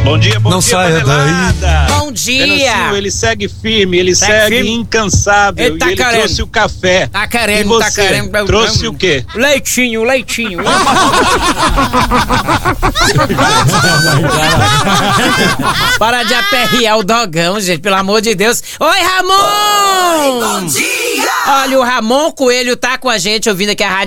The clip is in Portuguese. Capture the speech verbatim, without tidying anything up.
Bom dia, bom Não dia, saia panelada. Bom dia. Venancio, ele segue firme, ele Segue segue firme. incansável. Ele tá e ele querendo. trouxe o café. Tá E querendo, você, tá querendo. trouxe o quê? Leitinho, leitinho. Para de aperrear o dogão, gente, pelo amor de Deus. Oi, Ramon! Oi, bom dia! Olha, o Ramon Coelho tá com a gente ouvindo aqui a rádio